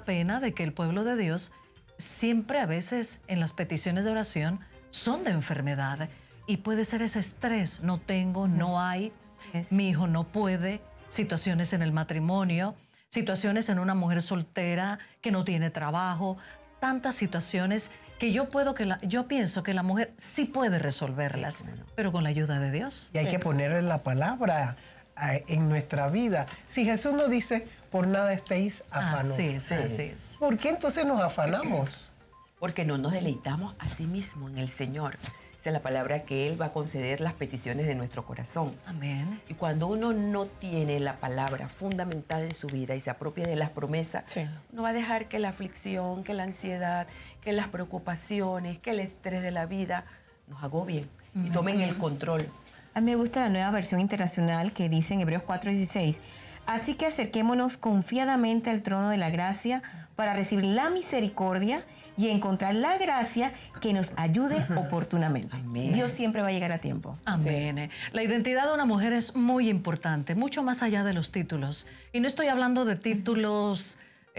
pena de que el pueblo de Dios siempre a veces en las peticiones de oración son de enfermedad y puede ser ese estrés, no tengo, no hay, mi hijo no puede, situaciones en el matrimonio, situaciones en una mujer soltera que no tiene trabajo, tantas situaciones que yo pienso que la mujer sí puede resolverlas, sí, claro, pero con la ayuda de Dios. Y hay que ponerle la palabra en nuestra vida. Si Jesús nos dice, por nada estéis afanosos. Así es. ¿Por qué entonces nos afanamos? Porque no nos deleitamos a sí mismo en el Señor. Esa es la palabra que Él va a conceder las peticiones de nuestro corazón. Amén. Y cuando uno no tiene la palabra fundamentada en su vida y se apropia de las promesas, sí, no va a dejar que la aflicción, que la ansiedad, que las preocupaciones, que el estrés de la vida nos agobien y tomen el control. A mí me gusta la nueva versión internacional que dice en Hebreos 4:16, así que acerquémonos confiadamente al trono de la gracia para recibir la misericordia y encontrar la gracia que nos ayude oportunamente. Amén. Dios siempre va a llegar a tiempo. Amén. La identidad de una mujer es muy importante, mucho más allá de los títulos. Y no estoy hablando de títulos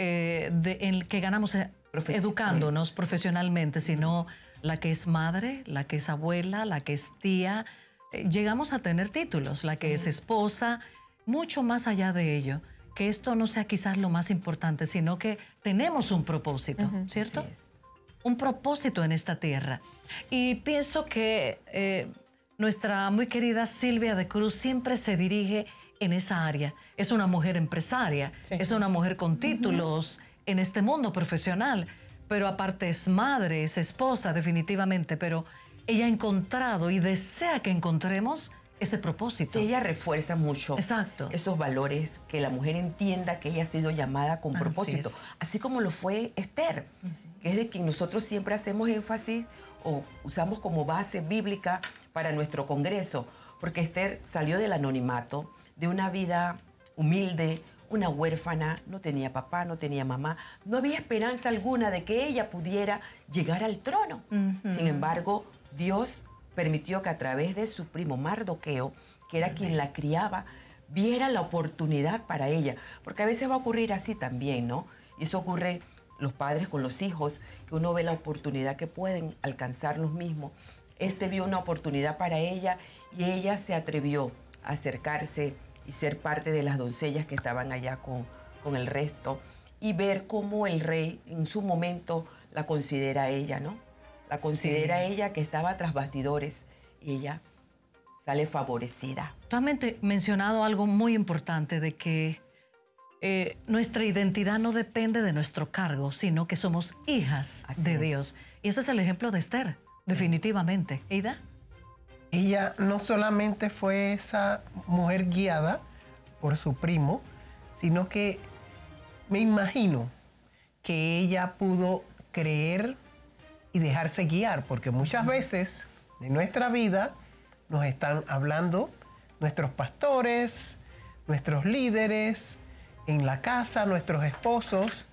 en que ganamos educándonos profesionalmente, sino la que es madre, la que es abuela, la que es tía. Llegamos a tener títulos, la que es esposa, mucho más allá de ello. Que esto no sea quizás lo más importante, sino que tenemos un propósito, ¿cierto? Así es. Un propósito en esta tierra. Y pienso que nuestra muy querida Silvia de Cruz siempre se dirige en esa área. Es una mujer empresaria, sí, es una mujer con títulos en este mundo profesional, pero aparte es madre, es esposa definitivamente, pero ella ha encontrado y desea que encontremos ese propósito. Sí, ella refuerza mucho, exacto, esos valores, que la mujer entienda que ella ha sido llamada con propósito, así como lo fue Esther, que es de quien nosotros siempre hacemos énfasis o usamos como base bíblica para nuestro congreso, porque Esther salió del anonimato, de una vida humilde, una huérfana, no tenía papá, no tenía mamá, no había esperanza alguna de que ella pudiera llegar al trono. Sin embargo, Dios permitió que a través de su primo Mardoqueo, que era quien la criaba, viera la oportunidad para ella. Porque a veces va a ocurrir así también, ¿no? Y eso ocurre los padres con los hijos, que uno ve la oportunidad que pueden alcanzar los mismos. Este vio una oportunidad para ella y ella se atrevió a acercarse y ser parte de las doncellas que estaban allá con el resto y ver cómo el rey en su momento la considera a ella, ¿no? La considera ella que estaba tras bastidores y ella sale favorecida. Tú has mencionado algo muy importante de que nuestra identidad no depende de nuestro cargo, sino que somos hijas de Dios. Y ese es el ejemplo de Esther, definitivamente. ¿Eida? Ella no solamente fue esa mujer guiada por su primo, sino que me imagino que ella pudo creer y dejarse guiar, porque muchas veces de nuestra vida nos están hablando nuestros pastores, nuestros líderes, en la casa, nuestros esposos,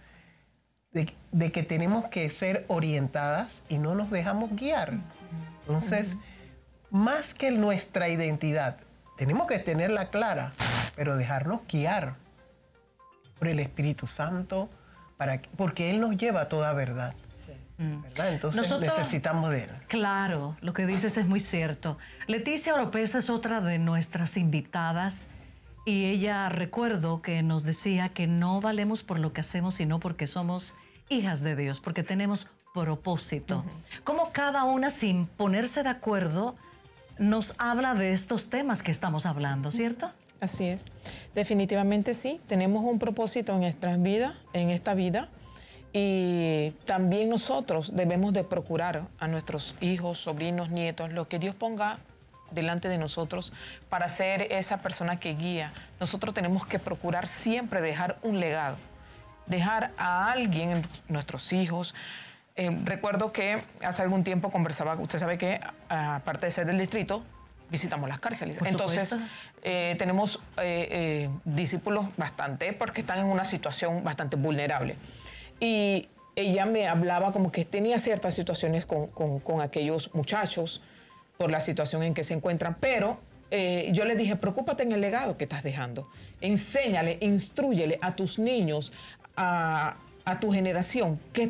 de que tenemos que ser orientadas y no nos dejamos guiar. Entonces, más que nuestra identidad, tenemos que tenerla clara, pero dejarnos guiar por el Espíritu Santo, porque Él nos lleva a toda verdad. Sí. ¿Verdad? Entonces nosotros necesitamos de Él. Claro, lo que dices es muy cierto. Leticia Oropesa es otra de nuestras invitadas y ella recuerdo que nos decía que no valemos por lo que hacemos, sino porque somos hijas de Dios, porque tenemos propósito. Como cada una, sin ponerse de acuerdo, nos habla de estos temas que estamos hablando, ¿cierto? Así es. Definitivamente sí. Tenemos un propósito en nuestras vidas, en esta vida. Y también nosotros debemos de procurar a nuestros hijos, sobrinos, nietos, lo que Dios ponga delante de nosotros para ser esa persona que guía. Nosotros tenemos que procurar siempre dejar un legado, dejar a alguien, nuestros hijos. Recuerdo que hace algún tiempo conversaba, usted sabe que aparte de ser del distrito, visitamos las cárceles. Entonces, tenemos discípulos bastante, porque están en una situación bastante vulnerable. Y ella me hablaba como que tenía ciertas situaciones con aquellos muchachos por la situación en que se encuentran, pero yo le dije, preocúpate en el legado que estás dejando. Enséñale, instrúyele a tus niños a a tu generación, ¿qué